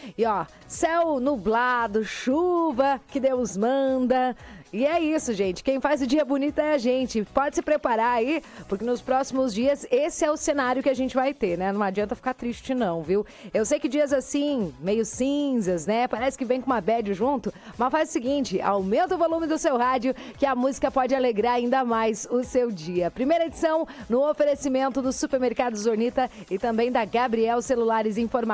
E ó, céu nublado, chuva que Deus manda. E é isso, gente. Quem faz o dia bonito é a gente. Pode se preparar aí, porque nos próximos dias esse é o cenário que a gente vai ter, né? Não adianta ficar triste não, viu? Eu sei que dias assim, meio cinzas, né? Parece que vem com uma bad junto, mas faz o seguinte, aumenta o volume do seu rádio, que a música pode alegrar ainda mais o seu dia. Primeira edição no oferecimento do Supermercado Zornita e também da Gabriel Celulares Informática.